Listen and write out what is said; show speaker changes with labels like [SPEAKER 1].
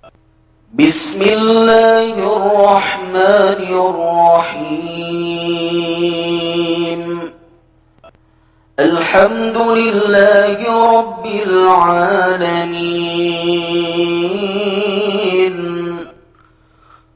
[SPEAKER 1] بسم الله الرحمن الرحيم الحمد لله رب العالمين